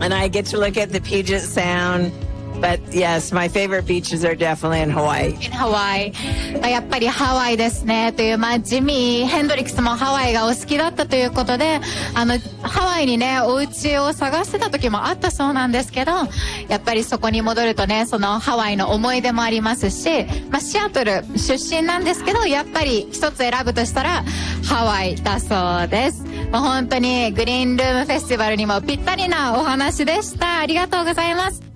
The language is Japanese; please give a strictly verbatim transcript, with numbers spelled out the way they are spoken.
and I get to look at the Puget Sound. But yes, my favorite beaches are definitely in Hawaii. In Hawaii. やっぱりハワイですねという、まあ、ジミー・ヘンドリックスもハワイがお好きだったということで、あのハワイにねお家を探してた時もあったそうなんですけど、やっぱりそこに戻るとね、そのハワイの思い出もありますし、まあ、シアトル出身なんですけど、やっぱり一つ選ぶとしたらハワイだそうです。もう本当にグリーンルームフェスティバルにもぴったりなお話でした。ありがとうございます。